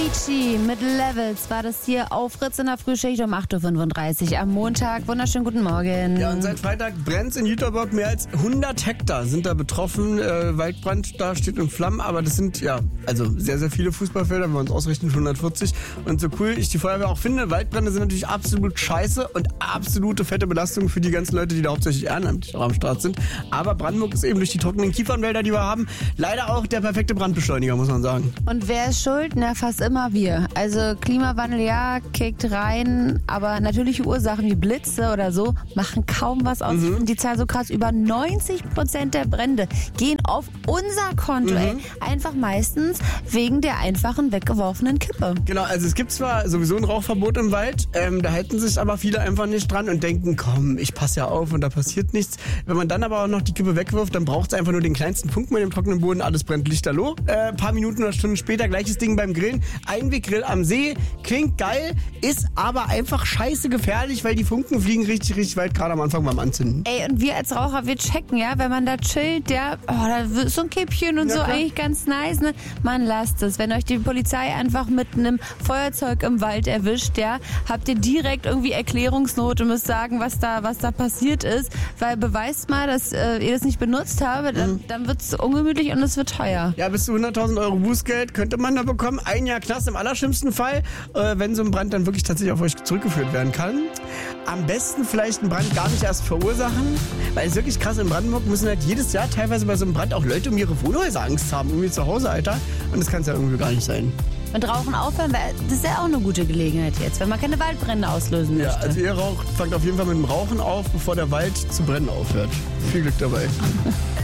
Avicii mit Levels war das hier auf Fritz in der Frühschicht um 8.35 Uhr am Montag. Wunderschönen guten Morgen. Ja, und seit Freitag brennt es in Jüterbock. Mehr als 100 Hektar sind da betroffen. Waldbrand da steht in Flammen, aber das sind also sehr, sehr viele Fußballfelder, wenn wir uns ausrechnen, schon 140. Und so cool ich die Feuerwehr auch finde, Waldbrände sind natürlich absolut scheiße und absolute fette Belastung für die ganzen Leute, die da hauptsächlich ehrenamtlich auch am Start sind. Aber Brandenburg ist eben durch die trockenen Kiefernwälder, die wir haben, leider auch der perfekte Brandbeschleuniger, muss man sagen. Und wer ist schuld? Na, fast immer wir. Also Klimawandel, ja, kickt rein, aber natürliche Ursachen wie Blitze oder so machen kaum was aus. Ich finde die Zahl so krass. Über 90% der Brände gehen auf unser Konto, ey. Einfach meistens wegen der einfachen weggeworfenen Kippe. Genau, also es gibt zwar sowieso ein Rauchverbot im Wald, da halten sich aber viele einfach nicht dran und denken, komm, ich passe ja auf und da passiert nichts. Wenn man dann aber auch noch die Kippe wegwirft, dann braucht es einfach nur den kleinsten Funken mit dem trockenen Boden, alles brennt lichterloh. Paar Minuten oder Stunden später, gleiches Ding beim Grillen. Einweggrill am See, klingt geil, ist aber einfach scheiße gefährlich, weil die Funken fliegen richtig, richtig weit, gerade am Anfang beim Anzünden. Ey, und wir als Raucher, wir checken, ja, wenn man da chillt, ja, da ist so ein Kippchen und so, klar. eigentlich ganz nice, ne? Man lasst es. Wenn euch die Polizei einfach mit einem Feuerzeug im Wald erwischt, ja, habt ihr direkt irgendwie Erklärungsnot und müsst sagen, was da passiert ist, weil beweist mal, dass ihr das nicht benutzt habt, dann wird es ungemütlich und es wird teuer. Ja, bis zu 100.000 Euro Bußgeld könnte man da bekommen. 1 Jahr Knast im allerschlimmsten Fall, wenn so ein Brand dann wirklich tatsächlich auf euch zurückgeführt werden kann. Am besten vielleicht einen Brand gar nicht erst verursachen, weil es wirklich krass, in Brandenburg müssen halt jedes Jahr teilweise bei so einem Brand auch Leute um ihre Wohnhäuser Angst haben, irgendwie zu Hause, Alter. Und das kann es ja irgendwie gar nicht sein. Und Rauchen aufhören, das ist ja auch eine gute Gelegenheit jetzt, wenn man keine Waldbrände auslösen möchte. Ja, also ihr raucht, fangt auf jeden Fall mit dem Rauchen auf, bevor der Wald zu brennen aufhört. Viel Glück dabei.